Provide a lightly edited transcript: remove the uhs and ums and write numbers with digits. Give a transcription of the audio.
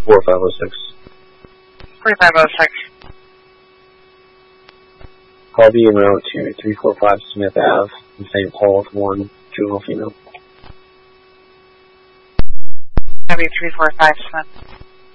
4506. 4506. I'll be en route to 345 Smith Ave in St. Paul with one juvenile female. That'll be 345 Smith.